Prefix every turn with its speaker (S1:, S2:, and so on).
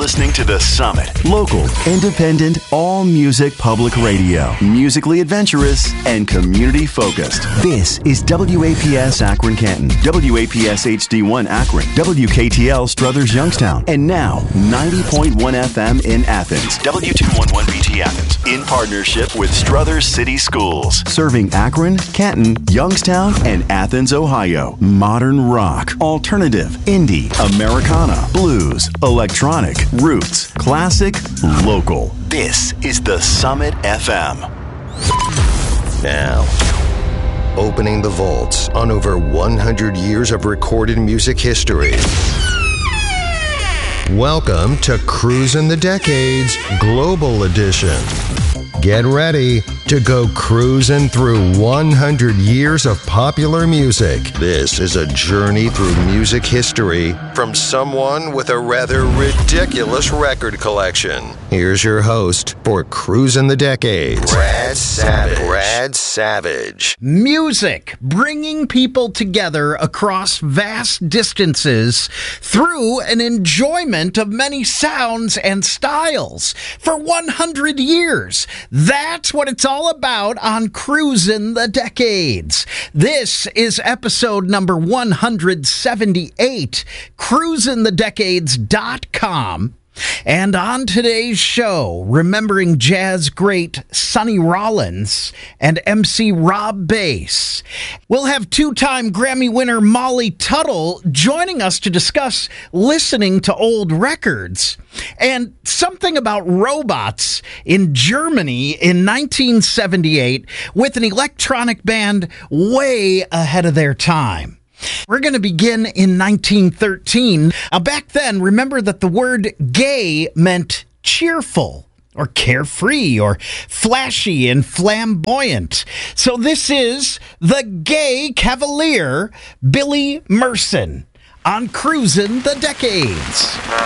S1: listening to The Summit. Local, independent, all-music public radio. Musically adventurous and community-focused. This is WAPS Akron Canton, WAPS HD1 Akron, WKTL Struthers Youngstown, and now 90.1 FM in Athens, W211BT Athens, in partnership with Struthers City Schools, serving Akron, Canton, Youngstown, and Athens, Ohio. Modern rock, alternative, indie, Americana, blues, electronic, roots, classic, local. This is The Summit FM.
S2: Now, opening the vaults on over 100 years of recorded music history. Welcome to Cruisin' the Decades Global Edition. Get ready to go cruising through 100 years of popular music. This is a journey through music history from someone with a rather ridiculous record collection. Here's your host for Cruisin' the Decades, Brad Savage.
S3: Music, bringing people together across vast distances through an enjoyment of many sounds and styles for 100 years. That's what it's all about on Cruisin' the Decades. This is episode number 178, cruisinthedecades.com. And on today's show, remembering jazz great Sonny Rollins and MC Rob Base. We'll have two-time Grammy winner Molly Tuttle joining us to discuss listening to old records and something about robots in Germany in 1978 with an electronic band way ahead of their time. We're going to begin in 1913. Now, back then, remember that the word gay meant cheerful or carefree or flashy and flamboyant. So this is the gay cavalier, Billy Merson, on Cruisin' the Decades.